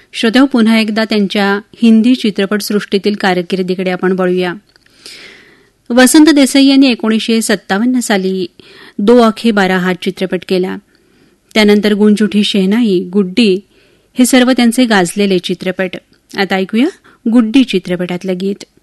श्रोतेहो, पुन्हा एकदा त्यांच्या हिंदी चित्रपटसृष्टीतील कारकिर्दीकडे आपण वळूया. वसंत देसाई यांनी 1957 साली दो आंखें बारा हात चित्रपट केला. त्यानंतर गुंज उठी शहनाई, गुड्डी हे सर्व त्यांचे गाजलेले चित्रपट. आता ऐकूया गुड्डी चित्रपटातलं गीत.